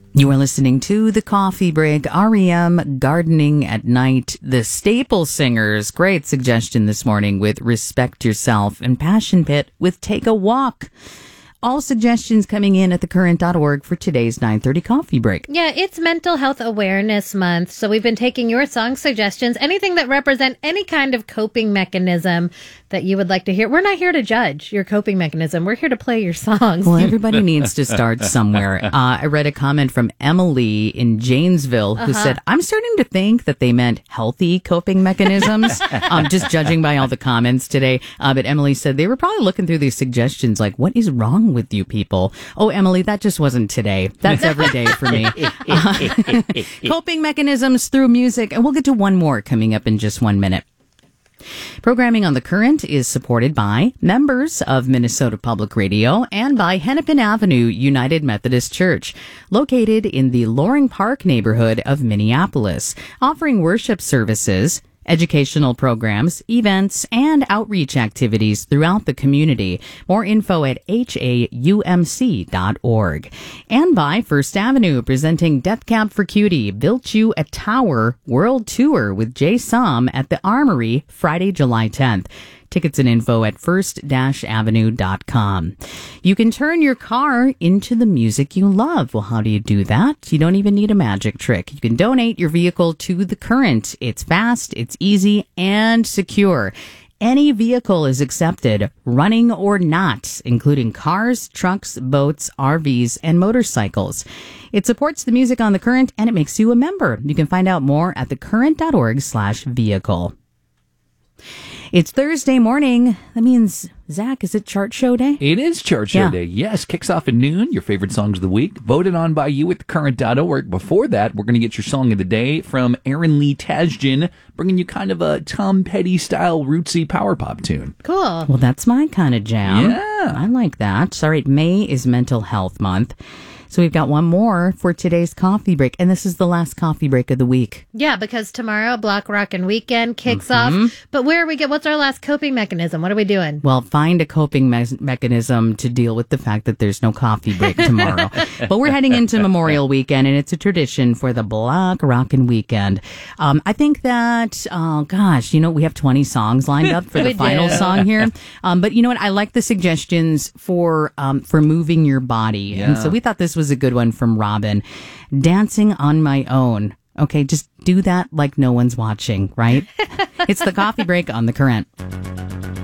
You are listening to The Coffee Break, REM, Gardening at Night, the Staple Singers. Great suggestion this morning with Respect Yourself, and Passion Pit with Take a Walk. All suggestions coming in at thecurrent.org for today's 9:30 Coffee Break. Yeah, it's Mental Health Awareness Month, so we've been taking your song suggestions, anything that represent any kind of coping mechanism that you would like to hear. We're not here to judge your coping mechanism. We're here to play your songs. Well, everybody needs to start somewhere. I read a comment from Emily in Janesville who said, I'm starting to think that they meant healthy coping mechanisms. Just judging by all the comments today. But Emily said they were probably looking through these suggestions like, what is wrong with you people? Oh, Emily, that just wasn't today. That's every day for me. Coping mechanisms through music. And we'll get to one more coming up in just 1 minute. Programming on The Current is supported by members of Minnesota Public Radio and by Hennepin Avenue United Methodist Church, located in the Loring Park neighborhood of Minneapolis, offering worship services, educational programs, events, and outreach activities throughout the community. More info at haumc.org. And by First Avenue, presenting Death Cab for Cutie, Built You a Tower World Tour with Jay Som at the Armory, Friday, July 10th. Tickets and info at first-avenue.com. You can turn your car into the music you love. Well, how do you do that? You don't even need a magic trick. You can donate your vehicle to The Current. It's fast, it's easy, and secure. Any vehicle is accepted, running or not, including cars, trucks, boats, RVs, and motorcycles. It supports the music on The Current, and it makes you a member. You can find out more at thecurrent.org/vehicle. It's Thursday morning. That means, Zach, is it chart show day? It is chart show day. Yes, kicks off at noon. Your favorite songs of the week, voted on by you at thecurrent.org. Before that, we're going to get your song of the day from Aaron Lee Tasjan, bringing you kind of a Tom Petty style rootsy power pop tune. Cool. Well, that's my kind of jam. Yeah. I like that. All right, May is Mental Health Month. So we've got one more for today's coffee break, and this is the last coffee break of the week. Yeah, because tomorrow Block Rockin' Weekend kicks off. But what's our last coping mechanism? What are we doing? Well, find a coping mechanism to deal with the fact that there's no coffee break tomorrow. But we're heading into Memorial Weekend, and it's a tradition for the Block Rockin' Weekend. I think that, we have 20 songs lined up for the final song here. But you know what? I like the suggestions for moving your body. Yeah. And so we thought this was a good one from Robin. Dancing on My Own. Okay, just do that like no one's watching, right? It's the coffee break on The Current.